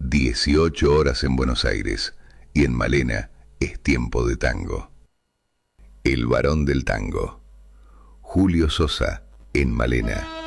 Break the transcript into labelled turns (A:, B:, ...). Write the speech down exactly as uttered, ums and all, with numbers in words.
A: dieciocho horas en Buenos Aires y en Malena es tiempo de tango. El varón del tango. Julio Sosa en Malena.